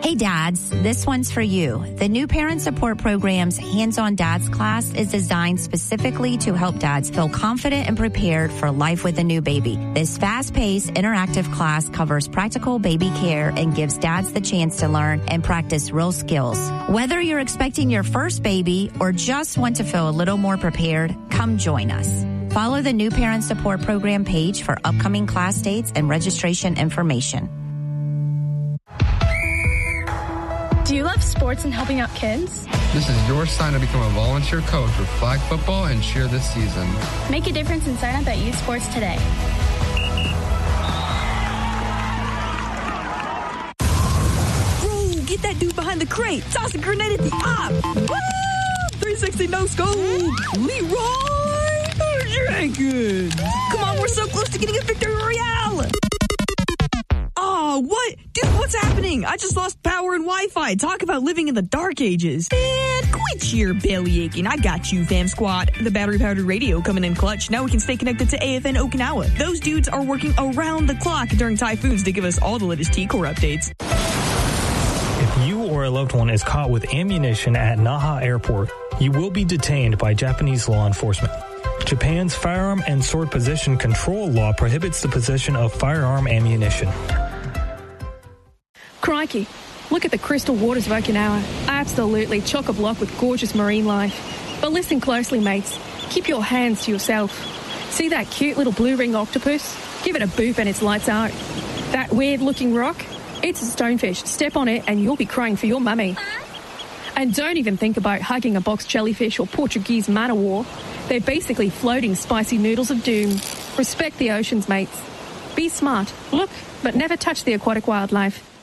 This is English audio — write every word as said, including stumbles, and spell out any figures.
Hey dads, this one's for you. The new Parent Support Program's Hands-on Dads class is designed specifically to help dads feel confident and prepared for life with a new baby. This fast-paced, interactive class covers practical baby care and gives dads the chance to learn and practice real skills. Whether you're expecting your first baby or just want to feel a little more prepared, come join us. Follow the new Parent Support Program page for upcoming class dates and registration information. Do you love sports and helping out kids? This is your sign to become a volunteer coach with flag football and cheer this season. Make a difference and sign up at Youth Sports today. Bro, get that dude behind the crate. Toss a grenade at the op. Woo! three sixty no scope. Leroy Jenkins. Come on, we're so close to getting a victory royale. Oh, what? Dude, what's happening? I just lost power and Wi-Fi. Talk about living in the dark ages. Man, quit your belly aching. I got you, fam squad. The battery-powered radio coming in clutch. Now we can stay connected to A F N Okinawa. Those dudes are working around the clock during typhoons to give us all the latest T-Core updates. If you or a loved one is caught with ammunition at Naha Airport, you will be detained by Japanese law enforcement. Japan's firearm and sword possession control law prohibits the possession of firearm ammunition. Crikey, look at the crystal waters of Okinawa. Absolutely chock-a-block with gorgeous marine life. But listen closely, mates. Keep your hands to yourself. See that cute little blue ring octopus? Give it a boop and its lights out. That weird-looking rock? It's a stonefish. Step on it and you'll be crying for your mummy. And don't even think about hugging a box jellyfish or Portuguese man o' war. They're basically floating spicy noodles of doom. Respect the oceans, mates. Be smart. Look, but never touch the aquatic wildlife.